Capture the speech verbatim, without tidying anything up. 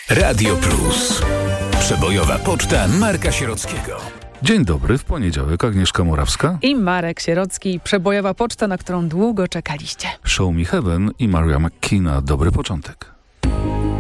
Radio Plus. Przebojowa poczta Marka Sierockiego. Dzień dobry, w poniedziałek Agnieszka Morawska i Marek Sierocki. Przebojowa poczta, na którą długo czekaliście. Show Me Heaven i Maria McKenna. Dobry początek.